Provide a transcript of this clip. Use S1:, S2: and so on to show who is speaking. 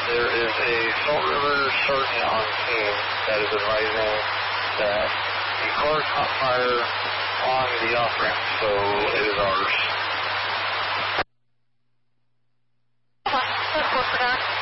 S1: There is a Salt River sergeant on scene that is advising that the car caught fire on the off-ramp, so it is ours.
S2: Let's go for that.